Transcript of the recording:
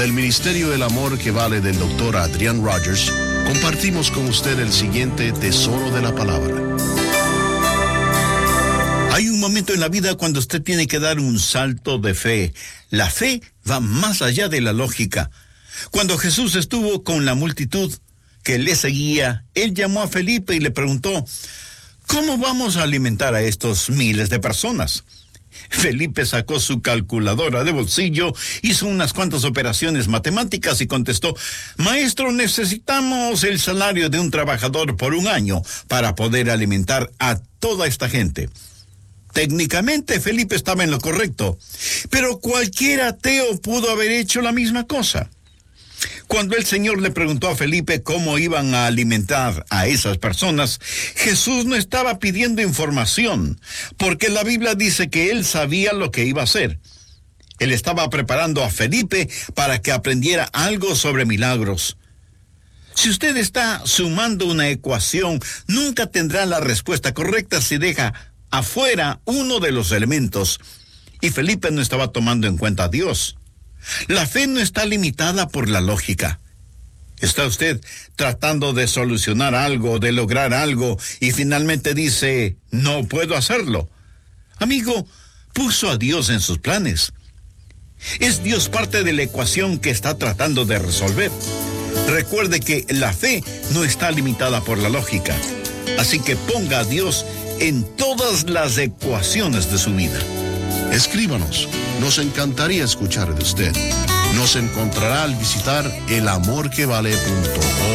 del Ministerio del Amor que Vale del Dr. Adrian Rogers, compartimos con usted el siguiente tesoro de la palabra. Hay un momento en la vida cuando usted tiene que dar un salto de fe. La fe va más allá de la lógica. Cuando Jesús estuvo con la multitud que le seguía, él llamó a Felipe y le preguntó: ¿cómo vamos a alimentar a estos miles de personas? Felipe sacó su calculadora de bolsillo, hizo unas cuantas operaciones matemáticas y contestó: Maestro, necesitamos el salario de un trabajador por un año para poder alimentar a toda esta gente. Técnicamente Felipe estaba en lo correcto, pero cualquier ateo pudo haber hecho la misma cosa. Cuando el Señor le preguntó a Felipe cómo iban a alimentar a esas personas, Jesús no estaba pidiendo información, porque la Biblia dice que él sabía lo que iba a hacer. Él estaba preparando a Felipe para que aprendiera algo sobre milagros. Si usted está sumando una ecuación, nunca tendrá la respuesta correcta si deja afuera uno de los elementos. Y Felipe no estaba tomando en cuenta a Dios. La fe no está limitada por la lógica. ¿Está usted tratando de solucionar algo, de lograr algo, y finalmente dice: no puedo hacerlo? Amigo, puso a Dios en sus planes. ¿Es Dios parte de la ecuación que está tratando de resolver? Recuerde que la fe no está limitada por la lógica. Así que ponga a Dios en todas las ecuaciones de su vida. Escríbanos, nos encantaría escuchar de usted. Nos encontrará al visitar elamorquevale.org.